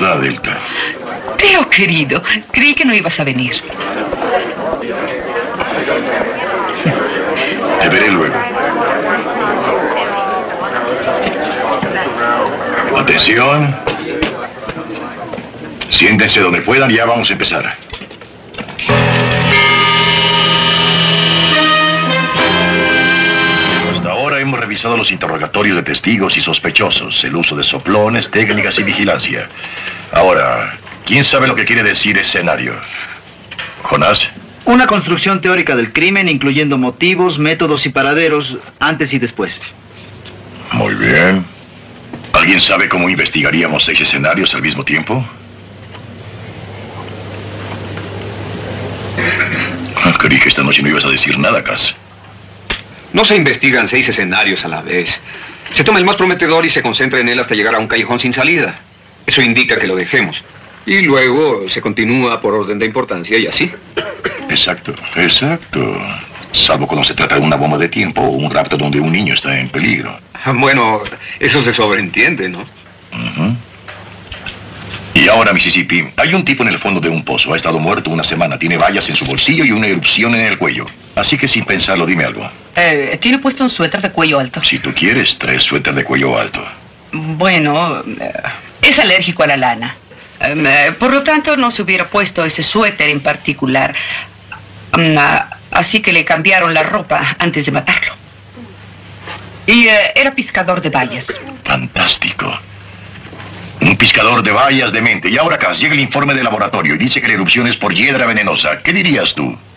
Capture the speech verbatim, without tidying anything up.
Hola, Delta. Teo, querido, creí que no ibas a venir. Te veré luego. Atención. Siéntense donde puedan, ya vamos a empezar. Hasta ahora hemos revisado los interrogatorios de testigos y sospechosos, el uso de soplones, técnicas y vigilancia. Ahora, ¿quién sabe lo que quiere decir escenario? ¿Jonás? Una construcción teórica del crimen, incluyendo motivos, métodos y paraderos, antes y después. Muy bien. ¿Alguien sabe cómo investigaríamos seis escenarios al mismo tiempo? Ah, creí que esta noche no ibas a decir nada, Cass. No se investigan seis escenarios a la vez. Se toma el más prometedor y se concentra en él hasta llegar a un callejón sin salida. Eso indica que lo dejemos. Y luego se continúa por orden de importancia y así. Exacto, exacto. Salvo cuando se trata de una bomba de tiempo o un rapto donde un niño está en peligro. Bueno, eso se sobreentiende, ¿no? Uh-huh. Y ahora, Mississippi, hay un tipo en el fondo de un pozo. Ha estado muerto una semana. Tiene vallas en su bolsillo y una erupción en el cuello. Así que sin pensarlo, dime algo. Eh, ¿Tiene puesto un suéter de cuello alto? Si tú quieres, trae suéter de cuello alto. Bueno, eh, es alérgico a la lana. Eh, por lo tanto, no se hubiera puesto ese suéter en particular. Um, así que le cambiaron la ropa antes de matarlo. Y eh, era pescador de bayas. Fantástico. Un pescador de bayas de mente. Y ahora acá llega el informe del laboratorio y dice que la erupción es por hiedra venenosa. ¿Qué dirías tú?